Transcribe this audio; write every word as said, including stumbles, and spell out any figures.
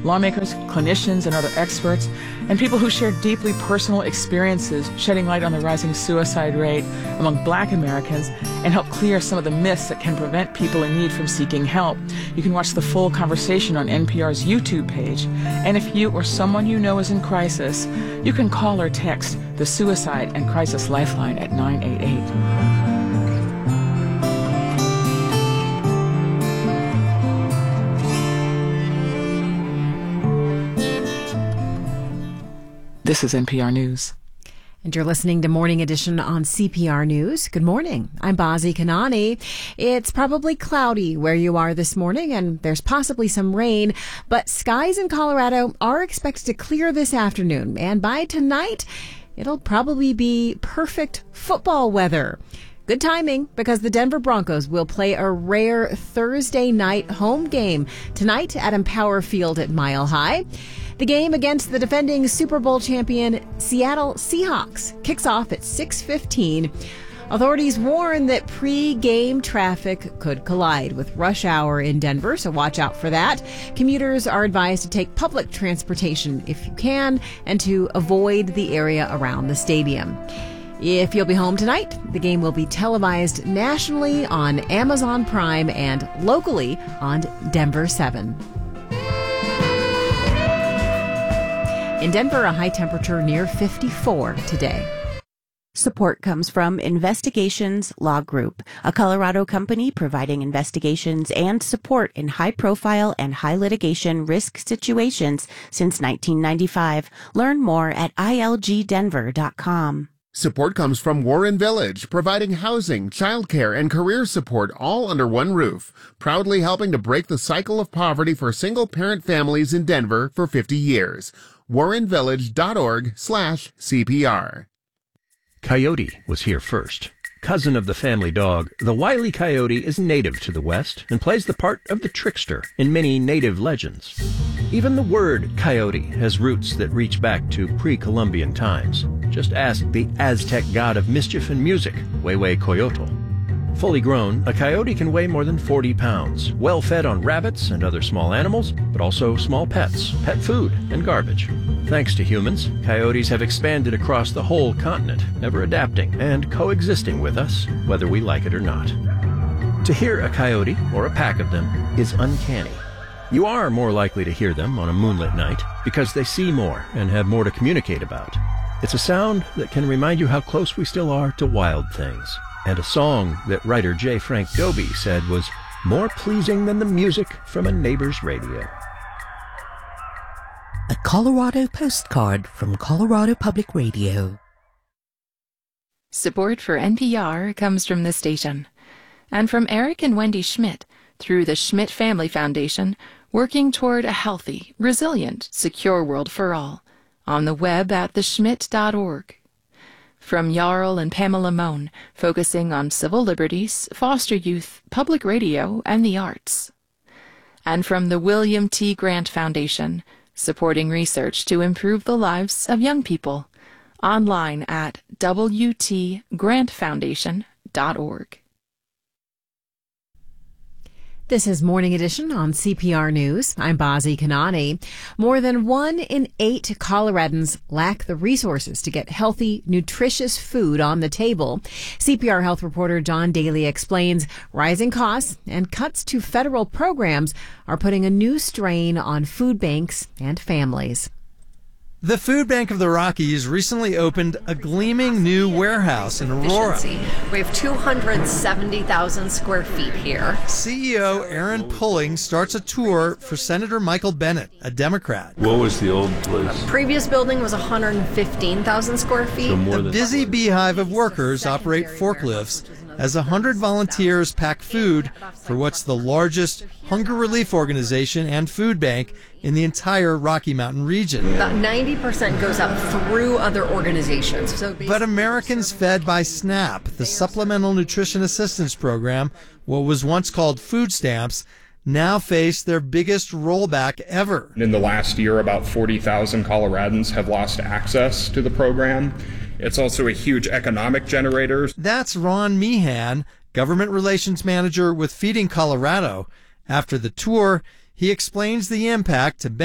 Lawmakers, clinicians, and other experts, and people who share deeply personal experiences, shedding light on the rising suicide rate among Black Americans and help clear some of the myths that can prevent people in need from seeking help. You can watch the full conversation on N P R's YouTube page. And if you or someone you know is in crisis, you can call or text the Suicide and Crisis Lifeline at nine eight eight. This is N P R News. And you're listening to Morning Edition on C P R News. Good morning. I'm Bazi Kanani. It's probably cloudy where you are this morning, and there's possibly some rain, but skies in Colorado are expected to clear this afternoon. And by tonight, it'll probably be perfect football weather. Good timing, because the Denver Broncos will play a rare Thursday night home game tonight at Empower Field at Mile High. The game against the defending Super Bowl champion Seattle Seahawks kicks off at six fifteen. Authorities warn that pre-game traffic could collide with rush hour in Denver, so watch out for that. Commuters are advised to take public transportation if you can and to avoid the area around the stadium. If you'll be home tonight, the game will be televised nationally on Amazon Prime and locally on Denver seven. In Denver, a high temperature near fifty-four today. Support comes from Investigations Law Group, a Colorado company providing investigations and support in high-profile and high-litigation risk situations since nineteen ninety-five. Learn more at I L G denver dot com. Support comes from Warren Village, providing housing, childcare, and career support all under one roof, proudly helping to break the cycle of poverty for single-parent families in Denver for fifty years. warren village dot org slash C P R. Coyote was here first. Cousin of the family dog, the wily coyote is native to the West and plays the part of the trickster in many native legends. Even the word coyote has roots that reach back to pre-Columbian times. Just ask the Aztec god of mischief and music, Huehuecoyotl. Fully grown, a coyote can weigh more than forty pounds, well fed on rabbits and other small animals, but also small pets, pet food, and garbage. Thanks to humans, coyotes have expanded across the whole continent, ever adapting and coexisting with us, whether we like it or not. To hear a coyote, or a pack of them, is uncanny. You are more likely to hear them on a moonlit night because they see more and have more to communicate about. It's a sound that can remind you how close we still are to wild things, and a song that writer J. Frank Dobie said was more pleasing than the music from a neighbor's radio. A Colorado postcard from Colorado Public Radio. Support for N P R comes from this station and from Eric and Wendy Schmidt through the Schmidt Family Foundation, working toward a healthy, resilient, secure world for all, on the web at the schmidt dot org. From Jarl and Pamela Mohn, focusing on civil liberties, foster youth, public radio, and the arts. And from the William T. Grant Foundation, supporting research to improve the lives of young people, online at w t grant foundation dot org. This is Morning Edition on C P R News. I'm Bazi Kanani. More than one in eight Coloradans lack the resources to get healthy, nutritious food on the table. C P R health reporter John Daly explains rising costs and cuts to federal programs are putting a new strain on food banks and families. The Food Bank of the Rockies recently opened a gleaming new warehouse in Aurora. We have two hundred seventy thousand square feet here. C E O Aaron Pulling starts a tour for Senator Michael Bennet, a Democrat. What was the old place? The previous building was one hundred fifteen thousand square feet. So more the than busy beehive of workers operate forklifts as one hundred volunteers pack food for what's the largest hunger relief organization and food bank in the entire Rocky Mountain region. About ninety percent goes out through other organizations. So but Americans fed by SNAP, the Supplemental Nutrition Assistance Program, what was once called food stamps, now face their biggest rollback ever. In the last year, about forty thousand Coloradans have lost access to the program. It's also a huge economic generator. That's Ron Meehan, Government Relations Manager with Feeding Colorado. After the tour, he explains the impact to